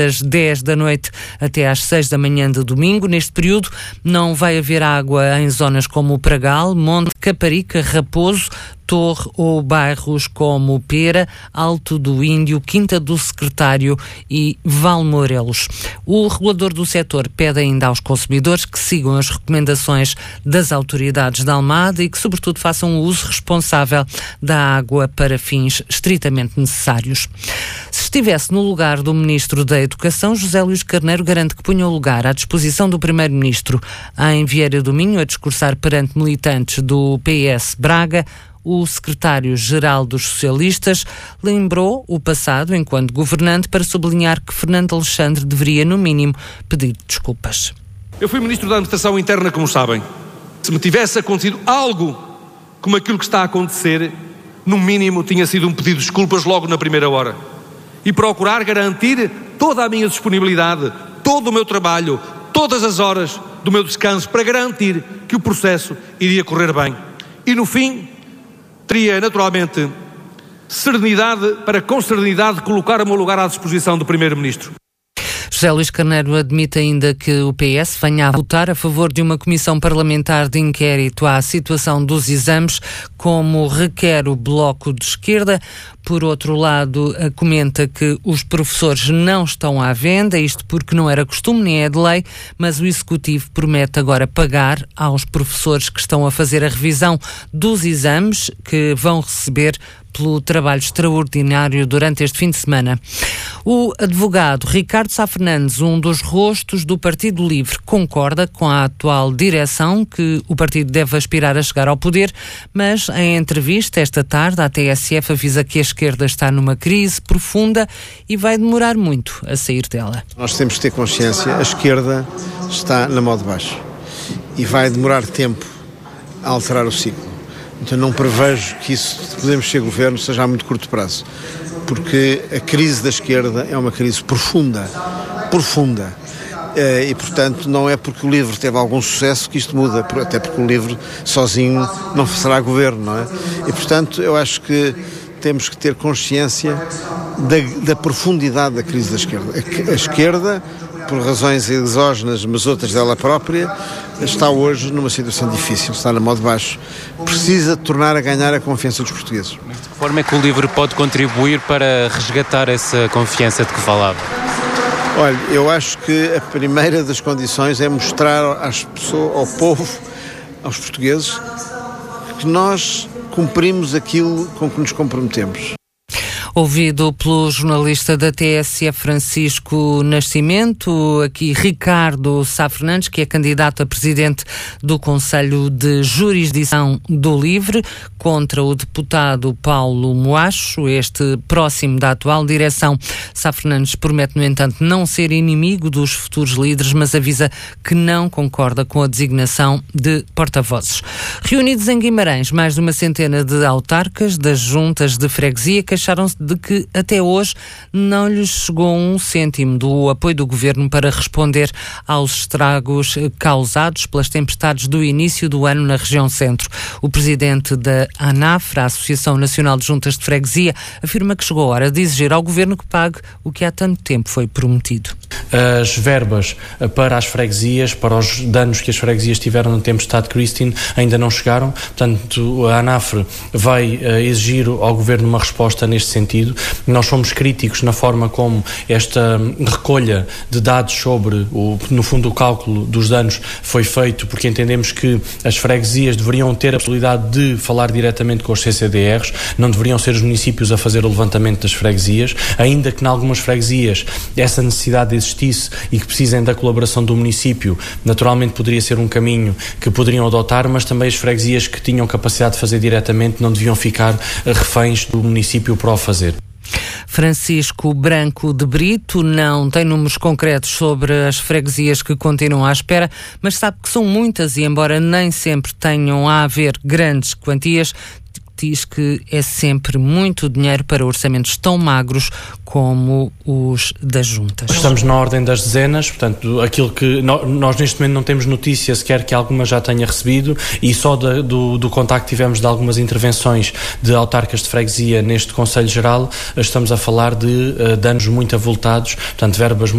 das 10 da noite até às 6 da manhã de domingo. Neste período não vai haver água em zonas como o Pragal, Monte, Caparica, Raposo, Torre ou bairros como Pera, Alto do Índio, Quinta do Secretário e Valmorelos. O regulador do setor pede ainda aos consumidores que sigam as recomendações das autoridades da Almada e que, sobretudo, façam o uso responsável da água para fins estritamente necessários. Se estivesse no lugar do Ministro da Educação, José Luís Carneiro garante que punha o lugar à disposição do Primeiro-Ministro em Vieira do Minho a discursar perante militantes do PS Braga. O secretário-geral dos socialistas lembrou o passado enquanto governante para sublinhar que Fernando Alexandre deveria, no mínimo, pedir desculpas. Eu fui Ministro da Administração Interna, como sabem. Se me tivesse acontecido algo como aquilo que está a acontecer, no mínimo tinha sido um pedido de desculpas logo na primeira hora. E procurar garantir toda a minha disponibilidade, todo o meu trabalho, todas as horas do meu descanso para garantir que o processo iria correr bem. E no fim, teria naturalmente serenidade para com serenidade colocar o meu lugar à disposição do Primeiro-Ministro. José Luís Carneiro admite ainda que o PS venha a votar a favor de uma comissão parlamentar de inquérito à situação dos exames, como requer o Bloco de Esquerda. Por outro lado, comenta que os professores não estão à venda, isto porque não era costume nem é de lei, mas o Executivo promete agora pagar aos professores que estão a fazer a revisão dos exames que vão receber pelo trabalho extraordinário durante este fim de semana. O advogado Ricardo Sá Fernandes, um dos rostos do Partido Livre, concorda com a atual direção que o partido deve aspirar a chegar ao poder, mas em entrevista esta tarde a TSF avisa que a esquerda está numa crise profunda e vai demorar muito a sair dela. Nós temos que ter consciência, a esquerda está na mão de baixo e vai demorar tempo a alterar o ciclo. Então não prevejo que isso, podemos ser governo, seja a muito curto prazo, porque a crise da esquerda é uma crise profunda, e portanto não é porque o LIVRE teve algum sucesso que isto muda, até porque o LIVRE sozinho não será governo, não é? E portanto eu acho que temos que ter consciência da profundidade da crise da esquerda. A esquerda, por razões exógenas, mas outras dela própria, está hoje numa situação difícil, está na mão de baixo. Precisa tornar a ganhar a confiança dos portugueses. Mas de que forma é que o LIVRE pode contribuir para resgatar essa confiança de que falava? Olha, eu acho que a primeira das condições é mostrar às pessoas, ao povo, aos portugueses, que nós cumprimos aquilo com que nos comprometemos. Ouvido pelo jornalista da TSF Francisco Nascimento, aqui Ricardo Sá Fernandes, que é candidato a presidente do Conselho de Jurisdição do LIVRE, contra o deputado Paulo Moacho, este próximo da atual direção. Sá Fernandes promete, no entanto, não ser inimigo dos futuros líderes, mas avisa que não concorda com a designação de porta-vozes. Reunidos em Guimarães, mais de uma centena de autarcas das juntas de freguesia queixaram-se de que até hoje não lhes chegou um cêntimo do apoio do governo para responder aos estragos causados pelas tempestades do início do ano na região centro. O presidente da ANAFRE, a Associação Nacional de Juntas de Freguesia, afirma que chegou a hora de exigir ao governo que pague o que há tanto tempo foi prometido. As verbas para as freguesias, para os danos que as freguesias tiveram na tempestade Christine, ainda não chegaram. Portanto, a ANAFRE vai exigir ao governo uma resposta neste sentido. Nós somos críticos na forma como esta recolha de dados sobre, no fundo, o cálculo dos danos foi feito, porque entendemos que as freguesias deveriam ter a possibilidade de falar diretamente com os CCDRs, não deveriam ser os municípios a fazer o levantamento das freguesias, ainda que em algumas freguesias essa necessidade existisse e que precisem da colaboração do município, naturalmente poderia ser um caminho que poderiam adotar, mas também as freguesias que tinham capacidade de fazer diretamente não deviam ficar reféns do município para o fazer. Francisco Branco de Brito não tem números concretos sobre as freguesias que continuam à espera, mas sabe que são muitas e, embora nem sempre tenham a haver grandes quantias, diz que é sempre muito dinheiro para orçamentos tão magros como os das juntas. Estamos na ordem das dezenas, portanto, aquilo que nós neste momento não temos notícia sequer que alguma já tenha recebido, e só do contacto que tivemos de algumas intervenções de autarcas de freguesia neste Conselho Geral, estamos a falar de danos muito avultados, portanto, verbas